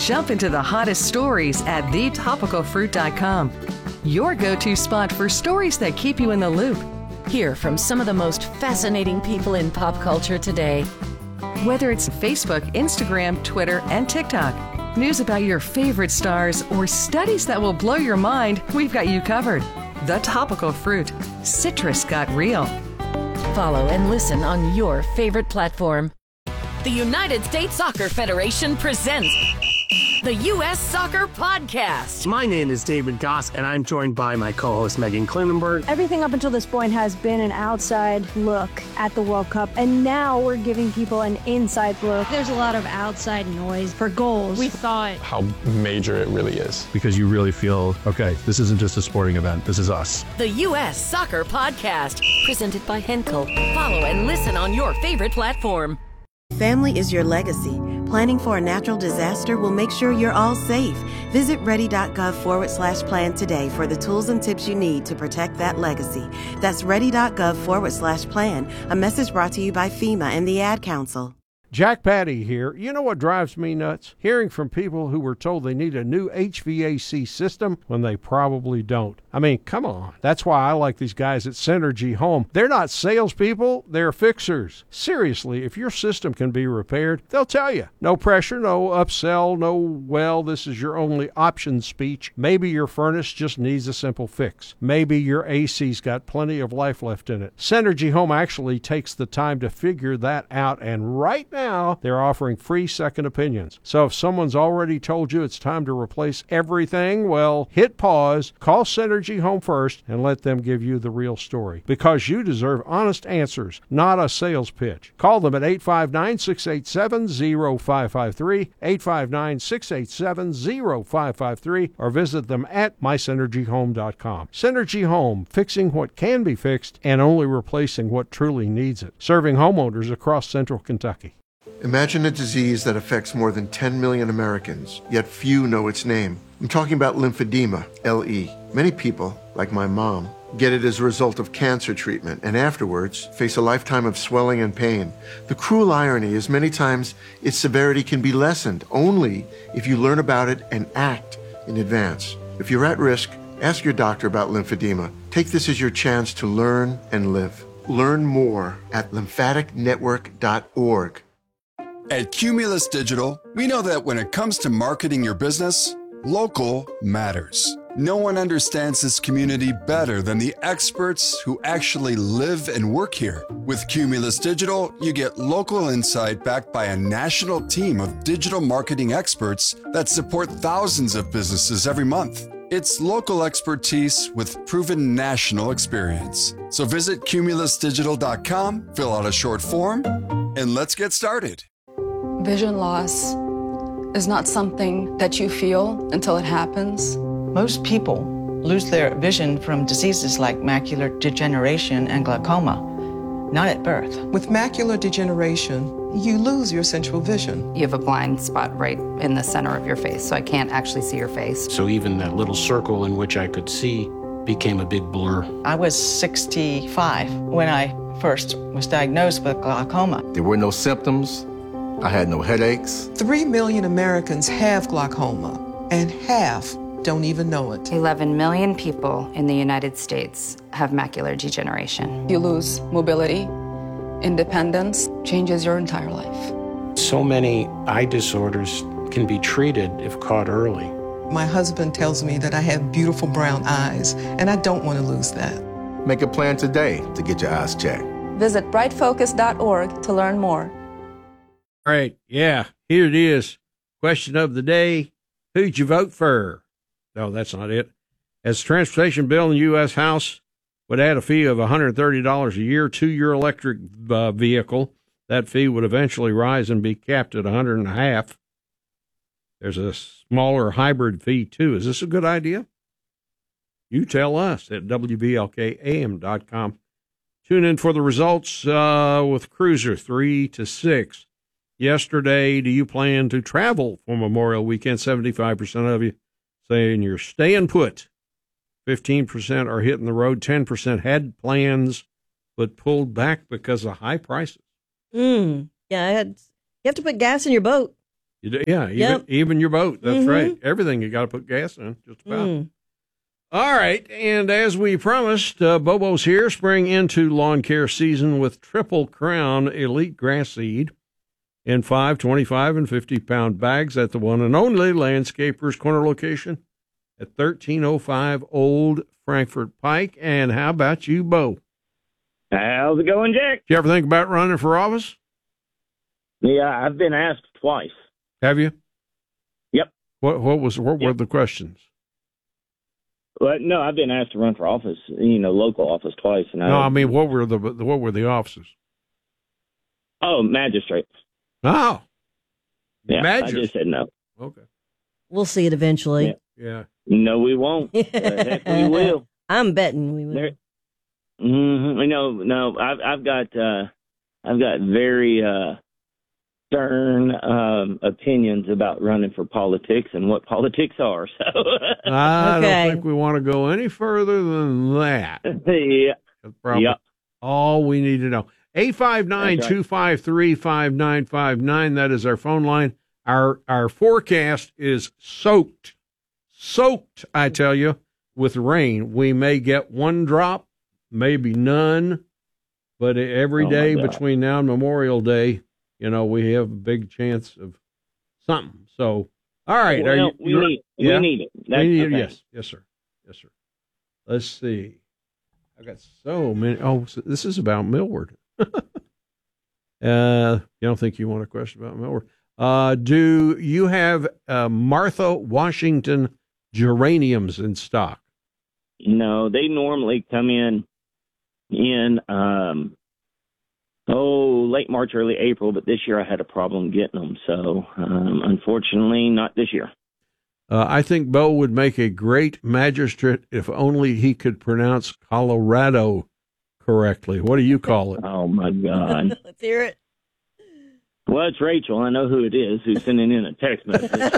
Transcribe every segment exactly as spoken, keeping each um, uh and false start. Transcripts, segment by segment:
Jump into the hottest stories at the topical fruit dot com. Your go-to spot for stories that keep you in the loop. Hear from some of the most fascinating people in pop culture today. Whether it's Facebook, Instagram, Twitter, and TikTok, news about your favorite stars, or studies that will blow your mind, we've got you covered. The Topical Fruit. Citrus got real. Follow and listen on your favorite platform. The United States Soccer Federation presents the U S Soccer Podcast. My name is David Goss, and I'm joined by my co-host Megan Klinenberg. Everything up until this point has been an outside look at the World Cup, and now we're giving people an inside look. There's a lot of outside noise for goals. We thought how major it really is. Because you really feel, okay, this isn't just a sporting event, this is us. The U S Soccer Podcast, presented by Henkel. Follow and listen on your favorite platform. Family is your legacy. Planning for a natural disaster will make sure you're all safe. Visit ready.gov forward slash plan today for the tools and tips you need to protect that legacy. That's ready.gov forward slash plan. A message brought to you by FEMA and the Ad Council. Jack Patty here. You know what drives me nuts? Hearing from people who were told they need a new H V A C system when they probably don't. I mean, come on. That's why I like these guys at Synergy Home. They're not salespeople, they're fixers. Seriously, if your system can be repaired, they'll tell you. No pressure, no upsell, no, well, this is your only option speech. Maybe your furnace just needs a simple fix. Maybe your A C's got plenty of life left in it. Synergy Home actually takes the time to figure that out, and right now, Now, they're offering free second opinions. So if someone's already told you it's time to replace everything, well, hit pause, call Synergy Home first, and let them give you the real story. Because you deserve honest answers, not a sales pitch. Call them at eight five nine, six eight seven, zero five five three, eight five nine, six eight seven, zero five five three, or visit them at my synergy home dot com. Synergy Home, fixing what can be fixed and only replacing what truly needs it. Serving homeowners across central Kentucky. Imagine a disease that affects more than ten million Americans, yet few know its name. I'm talking about lymphedema, L E. Many people, like my mom, get it as a result of cancer treatment and afterwards face a lifetime of swelling and pain. The cruel irony is many times its severity can be lessened only if you learn about it and act in advance. If you're at risk, ask your doctor about lymphedema. Take this as your chance to learn and live. Learn more at lymphatic network dot org. At Cumulus Digital, we know that when it comes to marketing your business, local matters. No one understands this community better than the experts who actually live and work here. With Cumulus Digital, you get local insight backed by a national team of digital marketing experts that support thousands of businesses every month. It's local expertise with proven national experience. So visit cumulus digital dot com, fill out a short form, and let's get started. Vision loss is not something that you feel until it happens. Most people lose their vision from diseases like macular degeneration and glaucoma, not at birth. With macular degeneration, you lose your central vision. You have a blind spot right in the center of your face, so I can't actually see your face. So even that little circle in which I could see became a big blur. I was sixty-five when I first was diagnosed with glaucoma. There were no symptoms. I had no headaches. Three million Americans have glaucoma, and half don't even know it. eleven million people in the United States have macular degeneration. You lose mobility, independence, changes your entire life. So many eye disorders can be treated if caught early. My husband tells me that I have beautiful brown eyes, and I don't want to lose that. Make a plan today to get your eyes checked. Visit bright focus dot org to learn more. All right, yeah, here it is. Question of the day, who'd you vote for? No, that's not it. As a transportation bill in the U S House would add a fee of one hundred thirty dollars a year to your electric uh, vehicle. That fee would eventually rise and be capped at one hundred and a half. There's a smaller hybrid fee, too. Is this a good idea? You tell us at W B L K A M dot com. Tune in for the results uh, with Cruiser three to six. Yesterday, do you plan to travel for Memorial Weekend? seventy-five percent of you saying you're staying put. fifteen percent are hitting the road. ten percent had plans but pulled back because of high prices. Mm, yeah, I had, you have to put gas in your boat. You do, yeah, even, Yep. even your boat. That's Mhm. right. Everything you got to put gas in, just about. Mm. All right, and as we promised, uh, Bobo's here, spring into lawn care season with Triple Crown Elite Grass Seed in five, twenty-five, and fifty-pound bags at the one and only Landscapers Corner location at thirteen oh five Old Frankfort Pike. And how about you, Bo? How's it going, Jack? Did you ever think about running for office? Yeah, I've been asked twice. Have you? Yep. What What was what were the questions? But no, I've been asked to run for office, you know, local office twice. And No, I, I mean, what were the what were the offices? oh, magistrate. Oh, Yeah, Magistrate. I just said no. Okay. We'll see it eventually. Yeah. No, we won't. The heck we will. I'm betting we will. There, mm-hmm, no, no, I've I've got uh, I've got very uh, stern um, opinions about running for politics and what politics are. So I Okay. don't think we want to go any further than that. yeah, That's probably Yep. all we need to know. eight five nine, two five three, five nine five nine. That is our phone line. Our our forecast is soaked, soaked, I tell you, with rain. We may get one drop, maybe none, but every Oh, my day God. between now and Memorial Day, you know, we have a big chance of something. So, all right. Well, are you, we you're- need we yeah? need it. That's We need the it, thing. yes, yes, sir, yes, sir. Let's see. I've got so many. Oh, so this is about Millward. uh, you don't think you want a question about Millward? Uh, do you have uh, Martha Washington geraniums in stock? No, they normally come in in um oh late March, early April, but this year I had a problem getting them, so um, unfortunately not this year. Uh, I think Bo would make a great magistrate if only he could pronounce Colorado correctly. What do you call it? Oh my God! Let's hear it. Well, it's Rachel. I know who it is who's sending in a text message.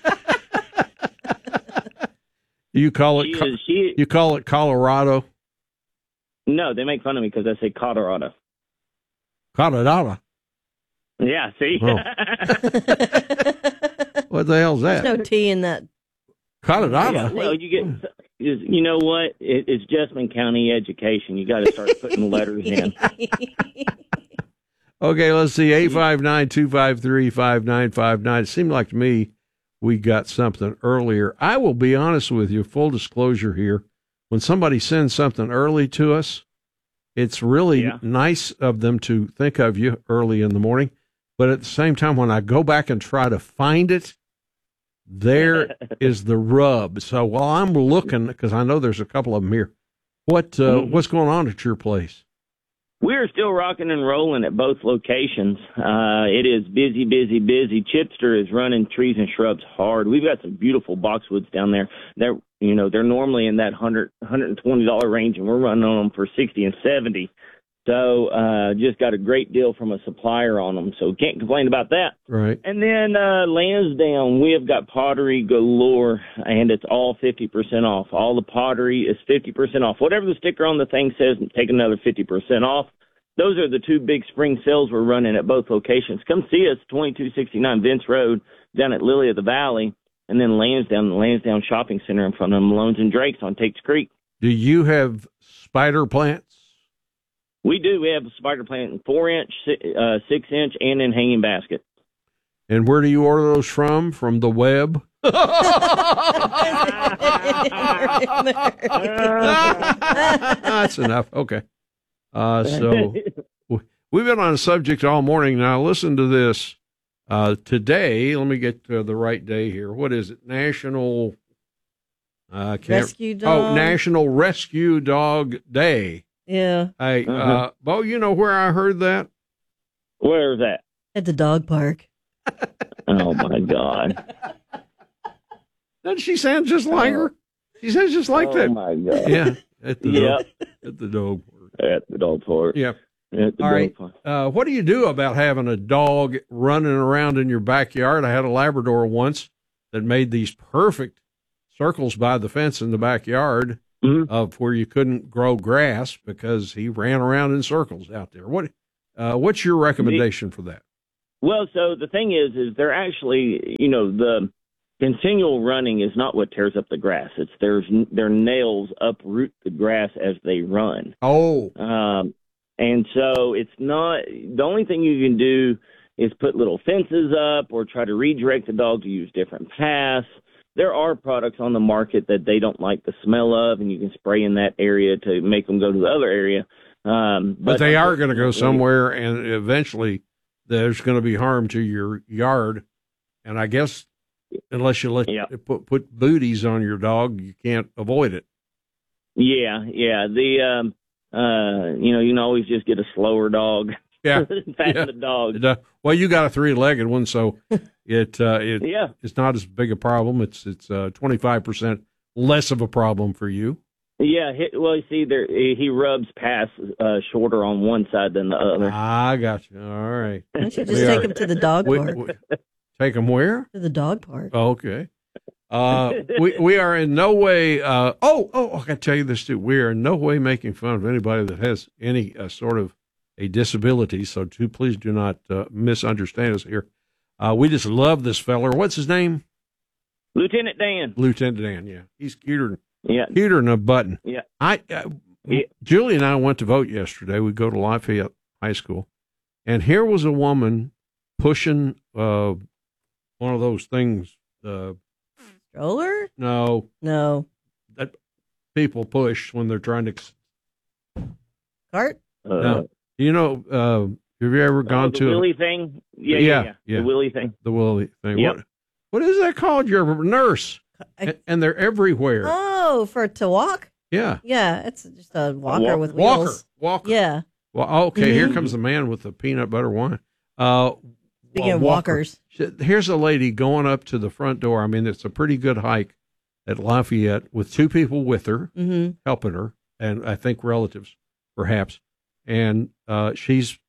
You call it She Co- is- she- you call it Colorado? No, they make fun of me because I say Colorado. Colorado. Yeah, see. Oh. What the hell's There's that? no T in that. Colorado. Yeah, well, you get. is- You know what? It, it's Jessamine County education. You got to start putting letters in. Okay, let's see. eight five nine, two five three, five nine five nine. It seemed like to me we got something earlier. I will be honest with you, full disclosure here. When somebody sends something early to us, it's really Yeah. nice of them to think of you early in the morning. But at the same time, when I go back and try to find it, there is the rub. So while I'm looking, because I know there's a couple of them here, what uh, Mhm. what's going on at your place? We're still rocking and rolling at both locations. Uh, it is busy, busy, busy. Chipster is running trees and shrubs hard. We've got some beautiful boxwoods down there. They're, you know, they're normally in that one hundred, one hundred twenty dollars range, and we're running on them for sixty and seventy. So uh, just got a great deal from a supplier on them, so can't complain about that. Right. And then uh, Lansdowne, we have got pottery galore, and it's all fifty percent off. All the pottery is fifty percent off. Whatever the sticker on the thing says, take another fifty percent off. Those are the two big spring sales we're running at both locations. Come see us, twenty-two sixty-nine Vince Road, down at Lily of the Valley, and then Lansdowne, the Lansdowne Shopping Center in front of Malone's and Drake's on Takes Creek. Do you have spider plants? We do. We have a spider plant in four inch, si- uh, six inch, and in hanging basket. And where do you order those from? From the web? That's enough. Okay. Uh, so w- we've been on a subject all morning. Now listen to this. Uh, today, let me get uh, the right day here. What is it? National uh, can't, Rescue Oh, Dog. National Rescue Dog Day. Yeah. Hey, uh, Uh-huh. Bo, you know where I heard that? Where's that? At the dog park. Oh, my God. Doesn't she sound just like her? She sounds just like oh, that. my God. Yeah. At the Yep. dog, at the dog park. At the dog park. Yeah. At the All dog right. park. Uh, what do you do about having a dog running around in your backyard? I had a Labrador once that made these perfect circles by the fence in the backyard Mm-hmm. of where you couldn't grow grass because he ran around in circles out there. What, uh, what's your recommendation for that? Well, so the thing is, is they're actually, you know, the continual running is not what tears up the grass. It's their their nails uproot the grass as they run. Oh. Um, and so it's not, the only thing you can do is put little fences up or try to redirect the dog to use different paths. There are products on the market that they don't like the smell of, and you can spray in that area to make them go to the other area. Um, But, but they are going to go somewhere, and eventually there's going to be harm to your yard. And I guess unless you let Yeah. put put booties on your dog, you can't avoid it. Yeah, yeah. The um, uh, you know, you can always just get a slower dog. Yeah, fatten yeah. the dog. It, uh, well, you got a three-legged one, so it uh, it Yeah. it's not as big a problem. It's it's uh, twenty-five percent less of a problem for you. Yeah, he, well, you see, there he rubs past uh, shorter on one side than the other. I got you. All right. Why don't you We just take are- him to the dog we- park? we- take him where? To the dog park. Okay. Uh, we we are in no way. Uh, oh, oh, I got to tell you this too. We are in no way making fun of anybody that has any uh, sort of a disability. So, do, please do not uh, misunderstand us here. Uh, we just love this feller. What's his name? Lieutenant Dan. Lieutenant Dan. Yeah, he's cuter. Yeah. Cuter than a button. Yeah. I. Uh, Yeah. Julie and I went to vote yesterday. We go to Lafayette High School, and here was a woman pushing uh, one of those things. Uh, Stroller? no, No. that people push when they're trying to. Cart? Uh, no. You know, uh, have you ever gone oh, the to Willie thing? Yeah, Yeah, yeah, yeah, yeah. The Willie thing. the Willie thing? Yep. What what is that called? You're a nurse, I- and, and they're everywhere. Oh, for to walk? Yeah, Yeah, it's just a walker walker. with Walker, wheels. Walker. Yeah. Well, okay. Here Mhm. comes the man with the peanut butter wine. Uh, Speaking uh, of Walker. walkers. Here's a lady going up to the front door. I mean, it's a pretty good hike at Lafayette with two people with her, Mm-hmm. helping her, and I think relatives, perhaps. And uh, she's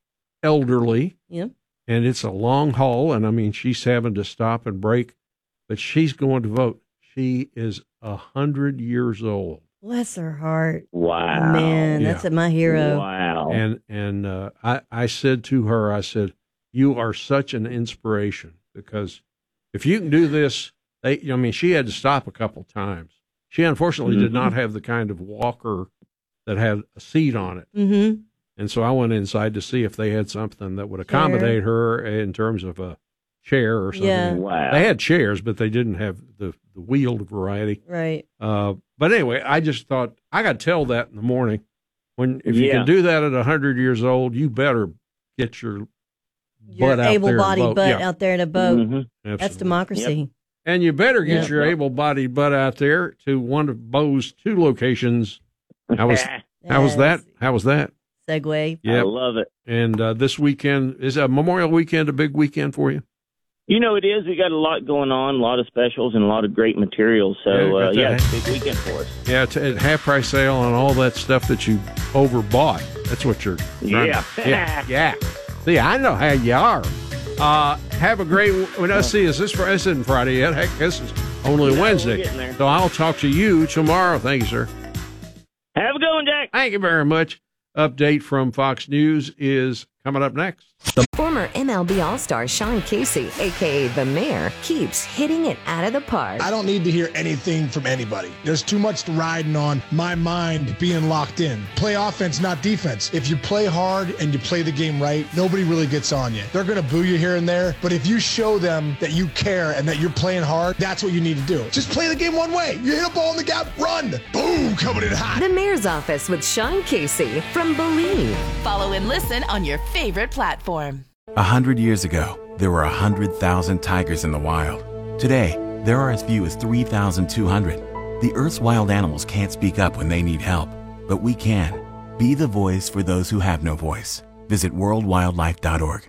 elderly, Yeah. and it's a long haul. And I mean, she's having to stop and break, but she's going to vote. She is a hundred years old. Bless her heart. Wow. Man, Yeah. that's my hero. Wow. And and uh, I I said to her, I said, you are such an inspiration, because if you can do this, they, I mean, she had to stop a couple times. She unfortunately did Mhm. not have the kind of walker that had a seat on it. Mm-hmm. And so I went inside to see if they had something that would accommodate her in terms of a chair or something. Yeah. Wow. They had chairs, but they didn't have the, the wheeled variety. Right. Uh, but anyway, I just thought I got to tell that in the morning. When if you Yeah. can do that at a hundred years old, you better get your Your butt out there and able-bodied vote. butt Yeah, out there in a boat. Mhm. That's absolutely. democracy. And you better get Yep. your able-bodied butt out there to one of Bo's two locations. How was how was that? Yes. How was that? Segue. I Yeah. love it. And uh, this weekend is a Memorial Weekend, a big weekend for you. You know, it is. We got a lot going on, a lot of specials, and a lot of great materials. Yeah, So, got uh, that. yeah, it's a big weekend for us. Yeah, it's a half price sale on all that stuff that you overbought. That's what you're. trying Yeah. to- yeah. Yeah. See, I know how you are. Uh, have a great. When I see, is this Fri- this isn't Friday yet? Heck, this is only No, we're Wednesday. getting there. So I'll talk to you tomorrow. Thank you, sir. Have a good one, Jack. Thank you very much. Update from Fox News is coming up next. Former M L B All-Star Sean Casey, a k a. The Mayor, keeps hitting it out of the park. I don't need to hear anything from anybody. There's too much riding on my mind being locked in. Play offense, not defense. If you play hard and you play the game right, nobody really gets on you. They're going to boo you here and there, but if you show them that you care and that you're playing hard, that's what you need to do. Just play the game one way. You hit a ball in the gap, run. Boom, coming in hot. The Mayor's Office with Sean Casey from Believe. Follow and listen on your favorite platform. A hundred years ago, there were a hundred thousand tigers in the wild. Today, there are as few as three thousand two hundred. The Earth's wild animals can't speak up when they need help, but we can. Be the voice for those who have no voice. Visit world wildlife dot org.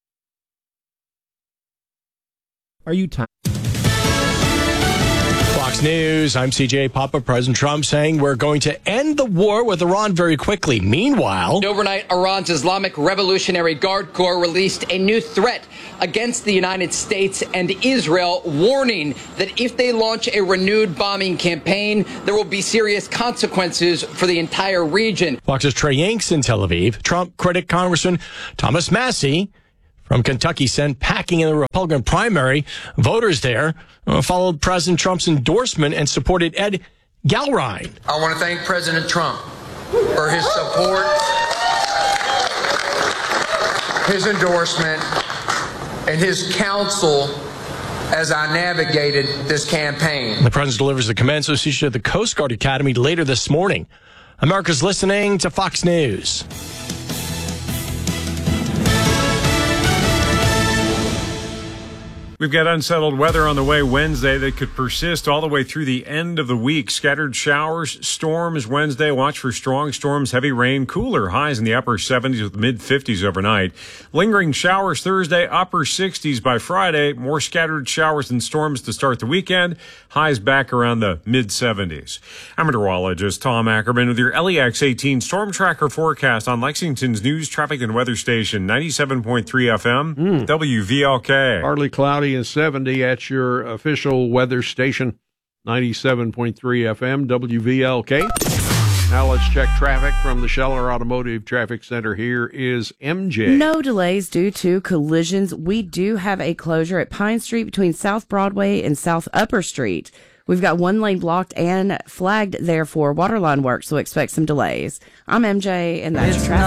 Are you tired? Fox Fox News, I'm C J Papa. President Trump saying we're going to end the war with Iran very quickly. Meanwhile, overnight, Iran's Islamic Revolutionary Guard Corps released a new threat against the United States and Israel, warning that if they launch a renewed bombing campaign, there will be serious consequences for the entire region. Fox's Trey Yanks in Tel Aviv. Trump critic Congressman Thomas Massie from Kentucky sent packing in the Republican primary. Voters there uh, followed President Trump's endorsement and supported Ed Galrine. I want to thank President Trump for his support, his endorsement, and his counsel as I navigated this campaign. The president delivers the commencement speech at the Coast Guard Academy later this morning. America's listening to Fox News. We've got unsettled weather on the way Wednesday that could persist all the way through the end of the week. Scattered showers, storms Wednesday. Watch for strong storms, heavy rain, cooler highs in the upper seventies with mid fifties overnight. Lingering showers Thursday, upper sixties by Friday. More scattered showers and storms to start the weekend. Highs back around the mid seventies. I'm meteorologist Tom Ackerman with your L E X eighteen Storm Tracker forecast on Lexington's news, traffic, and weather station, ninety-seven point three F M, mm. W V L K. Partly cloudy and seventy at your official weather station, ninety-seven point three F M, W V L K. Now let's check traffic from the Scheller Automotive Traffic Center. Here is M J. No delays due to collisions. We do have a closure at Pine Street between South Broadway and South Upper Street. We've got one lane blocked and flagged there for waterline work, so expect some delays. I'm M J, and that's your traffic.